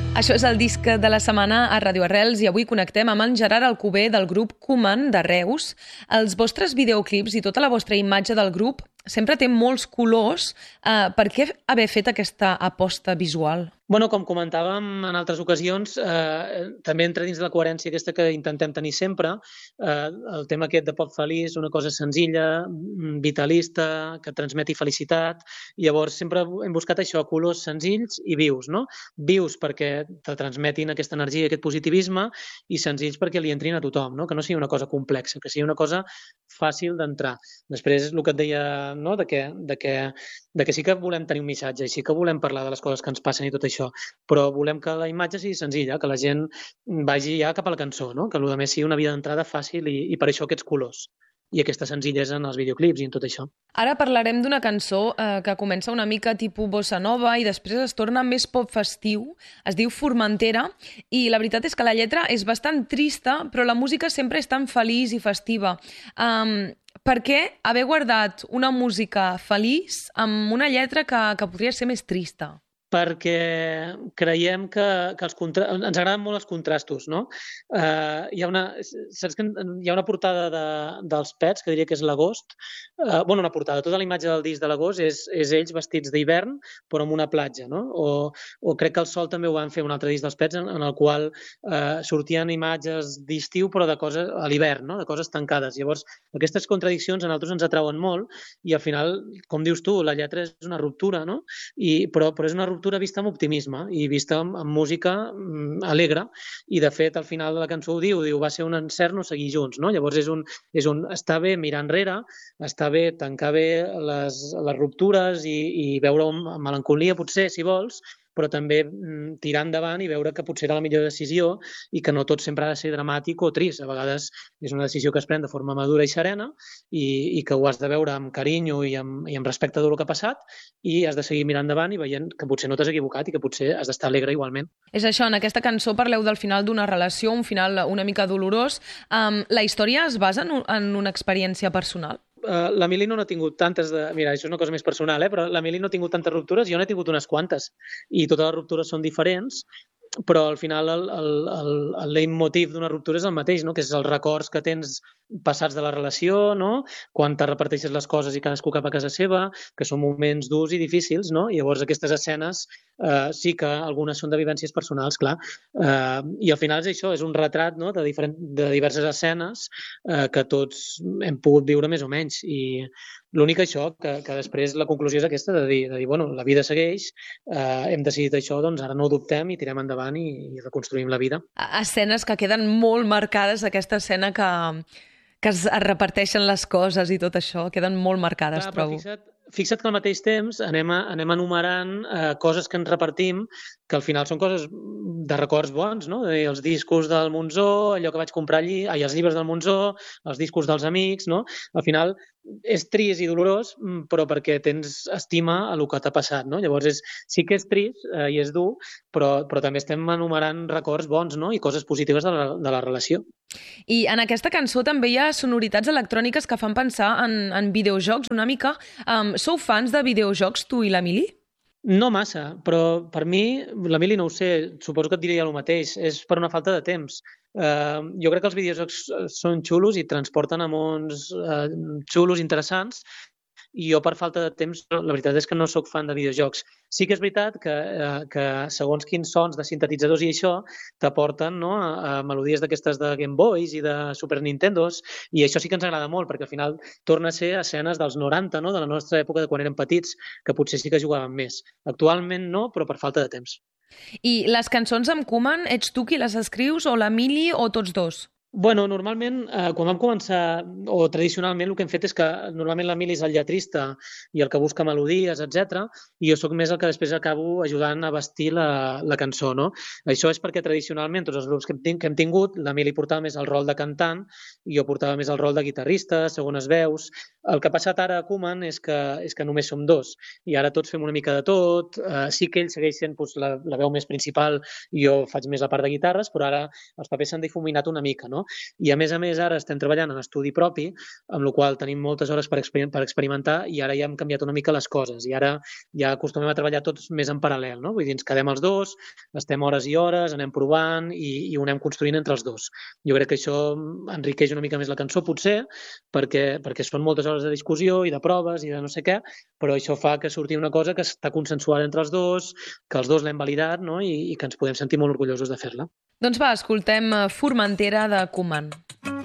Això és el disc de la setmana a Radio Arrels i avui connectem amb en Gerard Alcover del grup Koeman de Reus. Els vostres videoclips i tota la vostra imatge del grup sempre té molts colors. Per què haver fet aquesta aposta visual? Bueno, com comentàvem en altres ocasions, també entra dins de la coherència aquesta que intentem tenir sempre. El tema aquest de pop feliç, una cosa senzilla, vitalista, que transmeti felicitat. Llavors sempre hem buscat això, colors senzills i vius, no? Vius perquè te transmetin aquesta energia i aquest positivisme i senzills perquè li entrin a tothom, no? Que no sigui una cosa complexa, que sigui una cosa fàcil d'entrar. Després, el que et deia, no? de que sí que volem tenir un missatge i sí que volem parlar de les coses que ens passen i tot això, però volem que la imatge sigui senzilla, que la gent vagi ja cap a la cançó, no? Que el més sigui una via d'entrada fàcil i per això aquests colors i aquesta senzillesa en els videoclips i en tot això. Ara parlarem d'una cançó que comença una mica tipus bossa nova i després es torna més pop festiu, es diu Formentera, i la veritat és que la lletra és bastant trista, però la música sempre és tan feliç i festiva. Per què haver guardat una música feliç amb una lletra que podria ser més trista? Perquè creiem que ens agraden molt els contrastos, no? Saps que hi ha una portada dels Pets, que diria que és l'agost. Una portada, tota la imatge del disc de l'agost és ells vestits d'hivern, però en una platja, no? O crec que el Sol també ho van fer un altre disc dels Pets, en el qual sortien imatges d'estiu, però de coses a l'hivern, no? De coses tancades. Llavors, aquestes contradiccions a nosaltres ens atrauen molt i al final, com dius tu, la lletra és una ruptura, no? Però és una ruptura vista amb optimisme i vista amb música alegre, i de fet al final de la cançó ho diu va ser un encert no seguir junts, no? Llavors està bé mirar enrere, està bé tancar bé les ruptures i veure amb melancolia potser, si vols, però també tirar endavant i veure que potser era la millor decisió i que no tot sempre ha de ser dramàtic o trist. A vegades és una decisió que es pren de forma madura i serena i que ho has de veure amb carinyo i amb respecte a tot el que ha passat i has de seguir mirant endavant i veient que potser no t'has equivocat i que potser has d'estar alegre igualment. És això, en aquesta cançó parleu del final d'una relació, un final una mica dolorós. La història es basa en una experiència personal? La Mili no ha tingut tantes Mira, això és una cosa més personal, però la Mili no ha tingut tantes ruptures, jo n'he tingut unes quantes. I totes les ruptures són diferents, però al final el leitmotiv d'una ruptura és el mateix, no? Que és els records que tens passats de la relació, no? Quan te reparteixes les coses i cadascú cap a casa seva, que són moments durs i difícils, no? I llavors aquestes escenes sí que algunes són de vivències personals, clar. I al final és això, és un retrat, no? de diverses escenes que tots hem pogut viure més o menys. I l'únic això, que després la conclusió és aquesta, de dir bueno, la vida segueix, hem decidit això, doncs ara no ho dubtem i tirem endavant i reconstruïm la vida. Escenes que queden molt marcades, aquesta escena que es reparteixen les coses i tot això, queden molt marcades, trobo. Fixa't que al mateix temps anem enumerant coses que ens repartim, que al final són coses de records bons, no? Els discos del Monzó, allò que vaig comprar allí, els llibres del Monzó, els discos dels amics, no? Al final és trist i dolorós, però perquè tens estima a el que t'ha passat, no? Llavors sí que és trist i és dur, però també estem enumerant records bons, no? I coses positives de la relació. I en aquesta cançó també hi ha sonoritats electròniques que fan pensar en videojocs una mica. Sou fans de videojocs, tu i la Mili? No massa, però per mi, la Mili no ho sé, suposo que et diria el mateix, és per una falta de temps. Jo crec que els videojocs són xulos i transporten a mons xulos, interessants, i jo per falta de temps, la veritat és que no sóc fan de videojocs. Sí que és veritat que segons quins sons de sintetitzadors i això t'aporten, no, a melodies d'aquestes de Game Boys i de Super Nintendos, i això sí que ens agrada molt, perquè al final torna a ser escenes dels 90, no, de la nostra època de quan érem petits, que potser sí que jugàvem més. Actualment no, però per falta de temps. I les cançons amb Koeman, ets tu qui les escrius, o la Mili, o tots dos? Bueno, normalment, quan vam començar, o tradicionalment, el que hem fet és que normalment la Mili és el lletrista i el que busca melodies, etc. I jo sóc més el que després acabo ajudant a vestir la cançó, no? Això és perquè tradicionalment tots els grups que hem tingut, la Mili portava més el rol de cantant i jo portava més el rol de guitarrista, segones veus. El que ha passat ara a Koeman és que només som dos i ara tots fem una mica de tot. Sí que ell segueix sent la veu més principal i jo faig més la part de guitarres, però ara els papers s'han difuminat una mica, no? no? I a més, ara estem treballant en estudi propi, amb la qual tenim moltes hores per experimentar i ara ja hem canviat una mica les coses i ara ja acostumem a treballar tots més en paral·lel, no? Vull dir, ens quedem els dos, estem hores i hores, anem provant i ho anem construint entre els dos. Jo crec que això enriqueix una mica més la cançó, potser, perquè són moltes hores de discussió i de proves i de no sé què, però això fa que surti una cosa que està consensuada entre els dos, que els dos l'hem validat, no? I que ens podem sentir molt orgullosos de fer-la. Doncs va, escoltem Formentera de Koeman.